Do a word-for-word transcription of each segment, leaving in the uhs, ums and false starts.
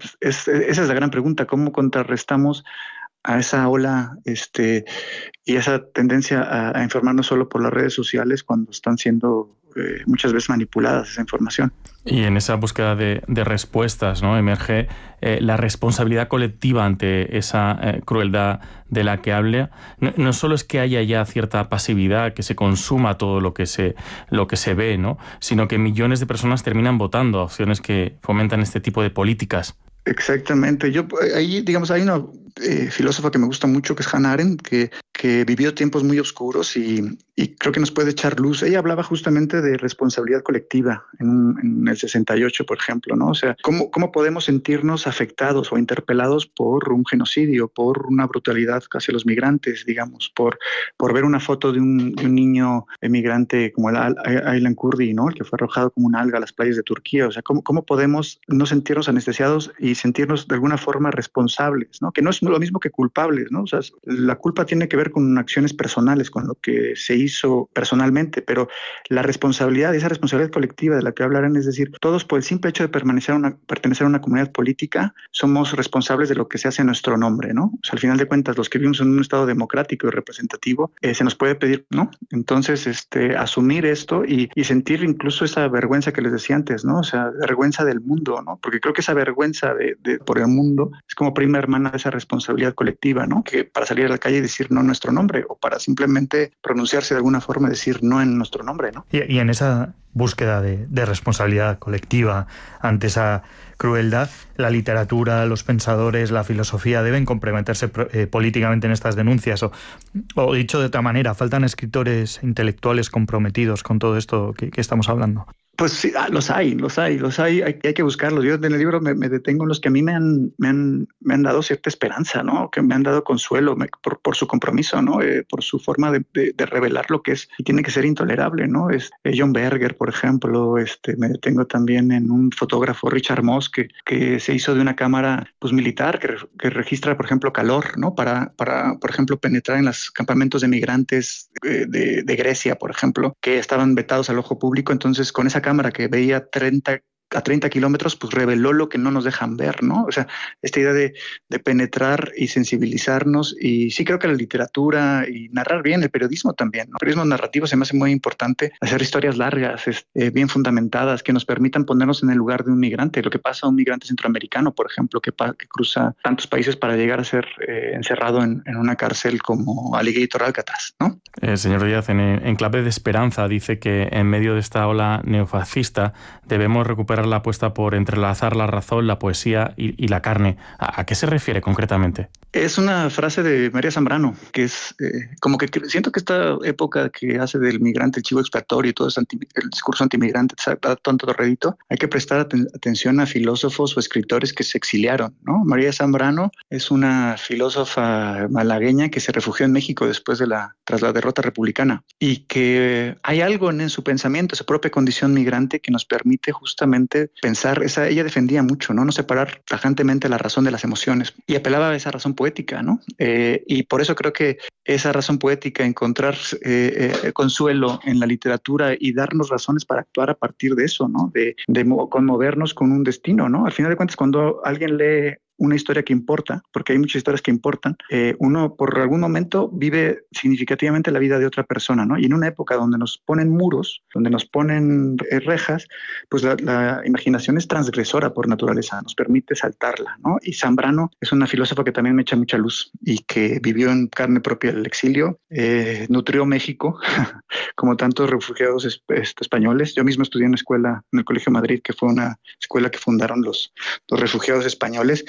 es, esa es la gran pregunta, ¿cómo contrarrestamos a esa ola este, y esa tendencia a, a informarnos solo por las redes sociales cuando están siendo eh, muchas veces manipuladas esa información? Y en esa búsqueda de, de respuestas, ¿no?, emerge eh, la responsabilidad colectiva ante esa eh, crueldad de la que habla. No, no solo es que haya ya cierta pasividad, que se consuma todo lo que se, lo que se ve, ¿no?, sino que millones de personas terminan votando a opciones que fomentan este tipo de políticas. Exactamente. Yo ahí, digamos, hay una eh, filósofa que me gusta mucho, que es Hannah Arendt, que, que vivió tiempos muy oscuros y, y creo que nos puede echar luz. Ella hablaba justamente de responsabilidad colectiva en, en el sesenta y ocho, por ejemplo, ¿no? O sea, ¿cómo, cómo podemos sentirnos afectados o interpelados por un genocidio, por una brutalidad hacia los migrantes, digamos, por, por ver una foto de un, de un niño emigrante como el Aylan Kurdi, ¿no?, el que fue arrojado como una alga a las playas de Turquía? O sea, ¿cómo, cómo podemos no sentirnos anestesiados y sentirnos de alguna forma responsables, ¿no? Que no es lo mismo que culpables, ¿no? O sea, la culpa tiene que ver con acciones personales, con lo que se hizo personalmente, pero la responsabilidad, esa responsabilidad colectiva de la que hablarán, es decir, todos por el simple hecho de permanecer a una, pertenecer a una comunidad política, somos responsables de lo que se hace en nuestro nombre, ¿no? O sea, al final de cuentas, los que vivimos en un estado democrático y representativo, eh, se nos puede pedir, ¿no? Entonces, este, asumir esto y, y sentir incluso esa vergüenza que les decía antes, ¿no? O sea, vergüenza del mundo, ¿no? Porque creo que esa vergüenza de De, de, por el mundo es como prima hermana de esa responsabilidad colectiva, ¿no? Que para salir a la calle y decir no en nuestro nombre, o para simplemente pronunciarse de alguna forma y decir no en nuestro nombre, ¿no? Y, y en esa búsqueda de, de responsabilidad colectiva ante esa crueldad, la literatura, los pensadores, la filosofía deben comprometerse eh, políticamente en estas denuncias, o, o dicho de otra manera, faltan escritores intelectuales comprometidos con todo esto que, que estamos hablando. Pues sí, ah, los hay, los hay, los hay, hay, hay que buscarlos. Yo en el libro me, me detengo en los que a mí me han, me han, me han dado cierta esperanza, ¿no? Que me han dado consuelo me, por, por su compromiso, ¿no? Eh, por su forma de, de, de revelar lo que es y tiene que ser intolerable, ¿no? Es eh, John Berger, por ejemplo. Este, me detengo también en un fotógrafo, Richard Moss, que, que se hizo de una cámara pues militar que, que registra, por ejemplo, calor, ¿no? Para, para, por ejemplo, penetrar en los campamentos de migrantes de, de, de Grecia, por ejemplo, que estaban vetados al ojo público. Entonces, con esa cámara que veía treinta a treinta kilómetros, pues reveló lo que no nos dejan ver, ¿no? O sea, esta idea de, de penetrar y sensibilizarnos, y sí creo que la literatura y narrar bien, el periodismo también, ¿no? El periodismo narrativo se me hace muy importante, hacer historias largas, este, bien fundamentadas, que nos permitan ponernos en el lugar de un migrante, lo que pasa a un migrante centroamericano, por ejemplo, que, que cruza tantos países para llegar a ser eh, encerrado en, en una cárcel como Alligator Alcatraz, ¿no? Eh, señor Díaz, en, en clave de esperanza, dice que en medio de esta ola neofascista debemos recuperar la apuesta por entrelazar la razón, la poesía y, y la carne. ¿A, ¿A qué se refiere concretamente? Es una frase de María Zambrano, que es eh, como que, que siento que esta época que hace del migrante el chivo expiatorio y todo es anti, el discurso antimigrante da tanto rédito, hay que prestar aten atención a filósofos o escritores que se exiliaron, ¿no? María Zambrano es una filósofa malagueña que se refugió en México después de la, tras la derrota republicana, y que hay algo en, en su pensamiento, su propia condición migrante, que nos permite justamente pensar, esa, ella defendía mucho, ¿no? No separar tajantemente la razón de las emociones, y apelaba a esa razón poética, ¿no? Eh, y por eso creo que esa razón poética, encontrar eh, eh, consuelo en la literatura y darnos razones para actuar a partir de eso, ¿no? De, de conmovernos con un destino, ¿no? Al final de cuentas, cuando alguien lee una historia que importa, porque hay muchas historias que importan, eh, uno por algún momento vive significativamente la vida de otra persona, ¿no? Y en una época donde nos ponen muros, donde nos ponen eh, rejas, pues la, la imaginación es transgresora por naturaleza, nos permite saltarla, ¿no? Y Zambrano es una filósofa que también me echa mucha luz y que vivió en carne propia el exilio, eh, nutrió México, como tantos refugiados es, es, españoles. Yo mismo estudié en una escuela, en el Colegio Madrid, que fue una escuela que fundaron los, los refugiados españoles,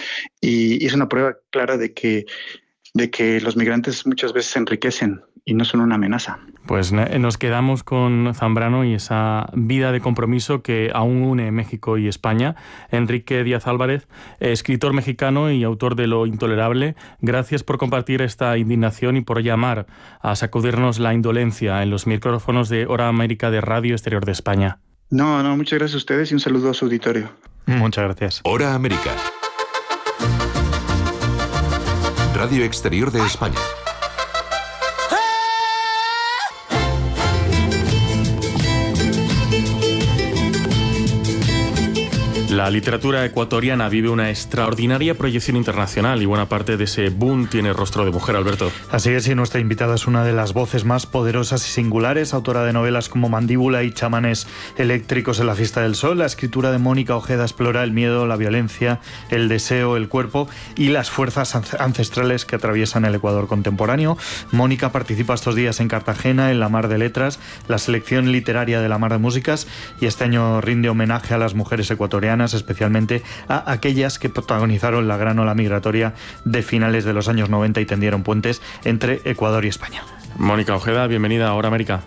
y es una prueba clara de que, de que los migrantes muchas veces se enriquecen y no son una amenaza. Pues nos quedamos con Zambrano y esa vida de compromiso que aún une México y España. Enrique Díaz Álvarez, escritor mexicano y autor de Lo Intolerable, gracias por compartir esta indignación y por llamar a sacudirnos la indolencia en los micrófonos de Hora América de Radio Exterior de España. No, no, muchas gracias a ustedes y un saludo a su auditorio. Muchas gracias. Hora América. Radio Exterior de España. La literatura ecuatoriana vive una extraordinaria proyección internacional y buena parte de ese boom tiene rostro de mujer, Alberto. Así es, y nuestra invitada es una de las voces más poderosas y singulares, autora de novelas como Mandíbula y Chamanes eléctricos en la fiesta del sol. La escritura de Mónica Ojeda explora el miedo, la violencia, el deseo, el cuerpo y las fuerzas ancestrales que atraviesan el Ecuador contemporáneo. Mónica participa estos días en Cartagena, en la Mar de Letras, la selección literaria de la Mar de Músicas, y este año rinde homenaje a las mujeres ecuatorianas, especialmente a aquellas que protagonizaron la gran ola migratoria de finales de los años noventa y tendieron puentes entre Ecuador y España. Mónica Ojeda, bienvenida a Hora América.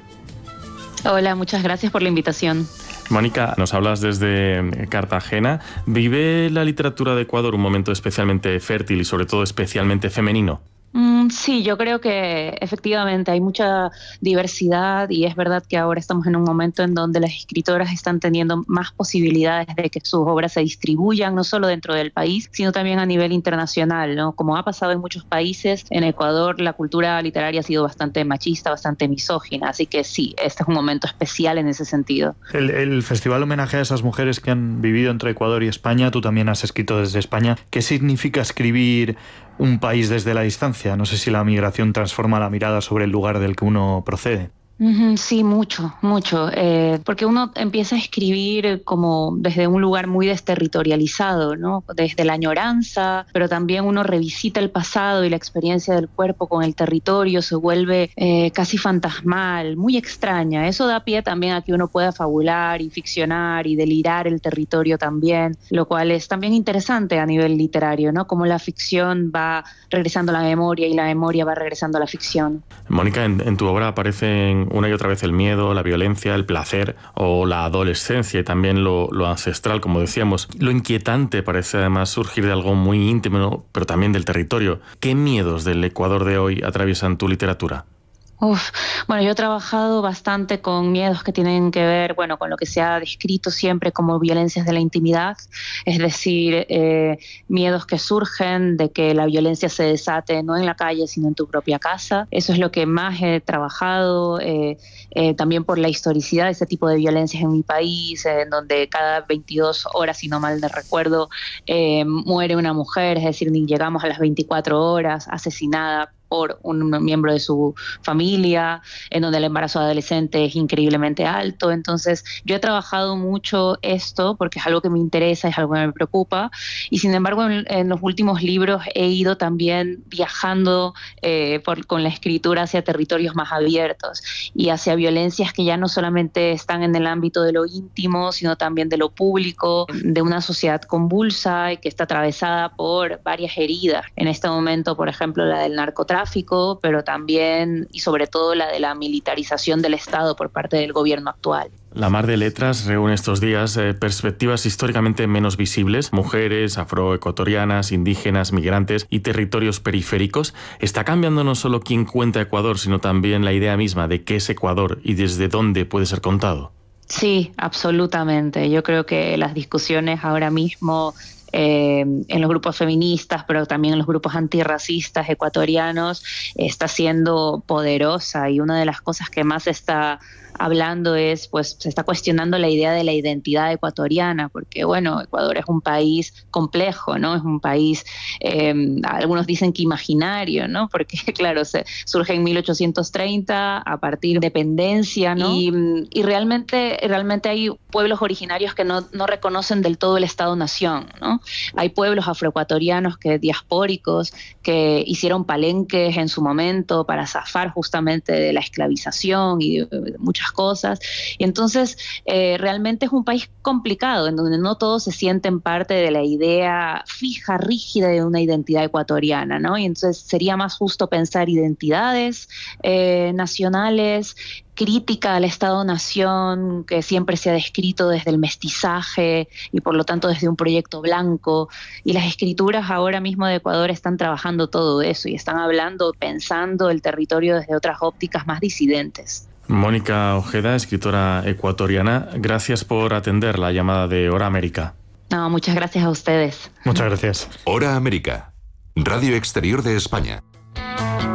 Hola, muchas gracias por la invitación. Mónica, nos hablas desde Cartagena. ¿Vive la literatura de Ecuador un momento especialmente fértil y sobre todo especialmente femenino? Mm, sí, yo creo que efectivamente hay mucha diversidad y es verdad que ahora estamos en un momento en donde las escritoras están teniendo más posibilidades de que sus obras se distribuyan, no solo dentro del país, sino también a nivel internacional, ¿no? Como ha pasado en muchos países, en Ecuador la cultura literaria ha sido bastante machista, bastante misógina, así que sí, este es un momento especial en ese sentido. El, el festival homenaje a esas mujeres que han vivido entre Ecuador y España. Tú también has escrito desde España. ¿Qué significa escribir un país desde la distancia? No sé si la migración transforma la mirada sobre el lugar del que uno procede. Sí, mucho, mucho, eh, porque uno empieza a escribir como desde un lugar muy desterritorializado, ¿no? Desde la añoranza, pero también uno revisita el pasado y la experiencia del cuerpo con el territorio se vuelve eh, casi fantasmal, muy extraña. Eso da pie también a que uno pueda fabular y ficcionar y delirar el territorio también, lo cual es también interesante a nivel literario, ¿no? Cómo la ficción va regresando a la memoria y la memoria va regresando a la ficción. Mónica, en, en tu obra aparecen una y otra vez el miedo, la violencia, el placer o la adolescencia y también lo, lo ancestral, como decíamos. Lo inquietante parece además surgir de algo muy íntimo, pero también del territorio. ¿Qué miedos del Ecuador de hoy atraviesan tu literatura? Uf, bueno, yo he trabajado bastante con miedos que tienen que ver, bueno, con lo que se ha descrito siempre como violencias de la intimidad, es decir, eh, miedos que surgen de que la violencia se desate no en la calle, sino en tu propia casa. Eso es lo que más he trabajado, eh, eh, también por la historicidad de ese tipo de violencias en mi país, eh, en donde cada veintidós horas, si no mal no recuerdo, eh, muere una mujer, es decir, ni llegamos a las veinticuatro horas, asesinada por un miembro de su familia, en donde el embarazo adolescente es increíblemente alto. Entonces, yo he trabajado mucho esto porque es algo que me interesa, es algo que me preocupa, y sin embargo, en, en los últimos libros he ido también viajando eh, por, con la escritura hacia territorios más abiertos y hacia violencias que ya no solamente están en el ámbito de lo íntimo, sino también de lo público, de una sociedad convulsa y que está atravesada por varias heridas. En este momento, por ejemplo, la del narcotráfico, pero también y sobre todo la de la militarización del Estado por parte del gobierno actual. La Mar de Letras reúne estos días eh, perspectivas históricamente menos visibles, mujeres, afroecuatorianas, indígenas, migrantes y territorios periféricos. Está cambiando no solo quién cuenta Ecuador, sino también la idea misma de qué es Ecuador y desde dónde puede ser contado. Sí, absolutamente. Yo creo que las discusiones ahora mismo Eh, en los grupos feministas, pero también en los grupos antirracistas ecuatorianos, está siendo poderosa, y una de las cosas que más está hablando es, pues, se está cuestionando la idea de la identidad ecuatoriana, porque, bueno, Ecuador es un país complejo, ¿no? Es un país, eh, algunos dicen que imaginario, ¿no? Porque, claro, se, surge en mil ochocientos treinta a partir de independencia, ¿no? Y, y realmente, realmente hay pueblos originarios que no, no reconocen del todo el Estado-nación, ¿no? Hay pueblos afroecuatorianos que diaspóricos que hicieron palenques en su momento para zafar justamente de la esclavización y de, de muchas cosas. Y entonces eh, realmente es un país complicado, en donde no todos se sienten parte de la idea fija, rígida de una identidad ecuatoriana, ¿no? Y entonces sería más justo pensar identidades eh, nacionales, crítica al Estado-nación que siempre se ha descrito desde el mestizaje y por lo tanto desde un proyecto blanco, y las escrituras ahora mismo de Ecuador están trabajando todo eso y están hablando, pensando el territorio desde otras ópticas más disidentes. Mónica Ojeda, escritora ecuatoriana, gracias por atender la llamada de Hora América. No, muchas gracias a ustedes. Muchas gracias. Hora América, Radio Exterior de España.